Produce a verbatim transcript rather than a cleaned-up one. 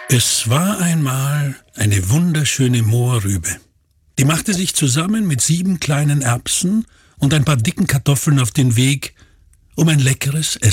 Es war einmal eine wunderschöne Mohrrübe. Die machte sich zusammen mit sieben kleinen Erbsen und ein paar dicken Kartoffeln auf den Weg, um ein leckeres Essen